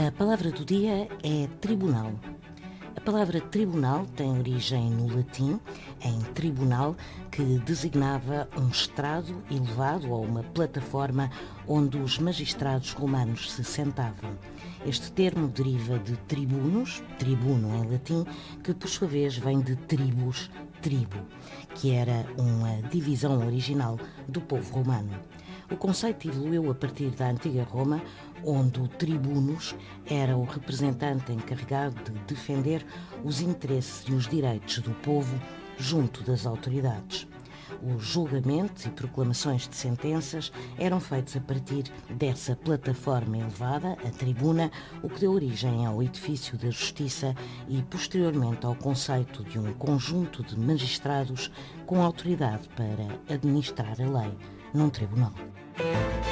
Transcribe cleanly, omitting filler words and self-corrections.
A palavra do dia é tribunal. A palavra tribunal tem origem no latim, em tribunal, que designava um estrado elevado ou uma plataforma onde os magistrados romanos se sentavam. Este termo deriva de tribunos, tribuno em latim, que por sua vez vem de tribus, tribo, que era uma divisão original do povo romano. O conceito evoluiu a partir da antiga Roma, onde o tribunus era o representante encarregado de defender os interesses e os direitos do povo junto das autoridades. Os julgamentos e proclamações de sentenças eram feitos a partir dessa plataforma elevada, a tribuna, o que deu origem ao edifício da justiça e, posteriormente, ao conceito de um conjunto de magistrados com autoridade para administrar a lei num tribunal.